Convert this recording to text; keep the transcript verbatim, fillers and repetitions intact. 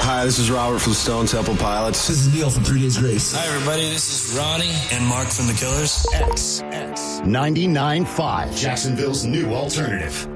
Hi, this is Robert from Stone Temple Pilots. This is Neil from Three Days Grace. Hi, everybody. This is Ronnie and Mark from The Killers. X, X. ninety-nine point five, Jacksonville's new alternative.